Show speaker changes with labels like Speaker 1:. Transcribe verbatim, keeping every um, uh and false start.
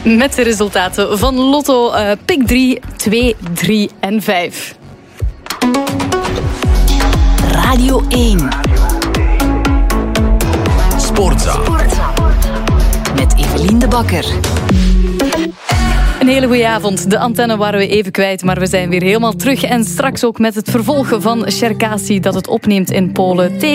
Speaker 1: Met de resultaten van Lotto uh, Pick drie, twee, drie en vijf.
Speaker 2: Radio één.
Speaker 3: Sportza.
Speaker 2: Met Evelien de Bakker.
Speaker 1: Een hele goede avond. De antenne waren we even kwijt, maar we zijn weer helemaal terug. En straks ook met het vervolgen van Cherkassy dat het opneemt in Polen tegen